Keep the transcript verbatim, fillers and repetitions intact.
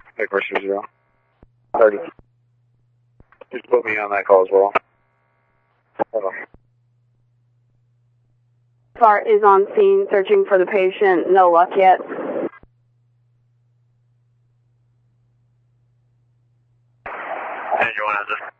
Hey, question zero. thirty. Just put me on that call as well. Hold on. Car is on scene searching for the patient. No luck yet. And you want to